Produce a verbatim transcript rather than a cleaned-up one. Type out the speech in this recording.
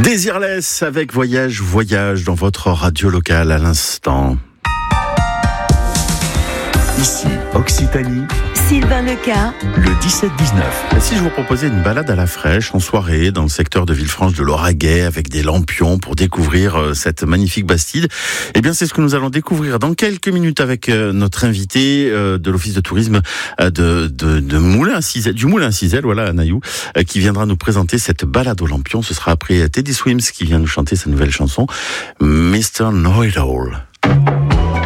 Désirless avec Voyage, Voyage dans votre radio locale à l'instant. Ici, Occitanie, Sylvain Leca, le dix-sept dix-neuf. Si je vous proposais une balade à la fraîche en soirée dans le secteur de Villefranche de Lauragais avec des lampions pour découvrir cette magnifique Bastide, eh bien c'est ce que nous allons découvrir dans quelques minutes avec notre invité de l'office de tourisme de, de, de Moulin à Cizel, du Moulin à Cizel, voilà, Anaïou, qui viendra nous présenter cette balade aux lampions. Ce sera après Teddy Swims qui vient nous chanter sa nouvelle chanson, mister Know It All.